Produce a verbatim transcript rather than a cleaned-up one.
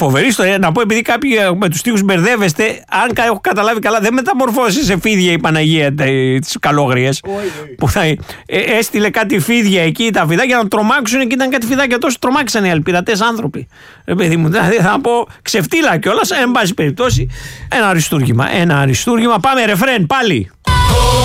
Φοβερή ιστορία. Να πω, επειδή κάποιοι με τους τοίχους μπερδεύεστε, αν έχω καταλάβει καλά, δεν μεταμορφώσει σε φίδια η Παναγία τις καλόγριες. Που θα, ε, έστειλε κάτι φίδια εκεί, τα φιδάκια να τρομάξουν και ήταν κάτι φιδάκια τόσο τρομάξαν οι αλπειρατές άνθρωποι. Ε, παιδί μου, δηλαδή θα πω ξεφτύλα κιόλας. Εν πάση περιπτώσει, ένα αριστούργημα. Ένα αριστούργημα. Πάμε ρεφρέν πάλι.